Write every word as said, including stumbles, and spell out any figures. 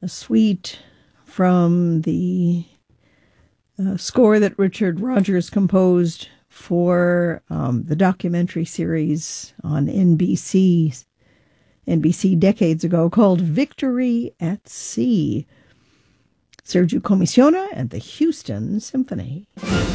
a suite from the uh, score that Richard Rodgers composed for um, the documentary series on N B C, N B C decades ago called Victory at Sea. Sergio Commissiona and the Houston Symphony.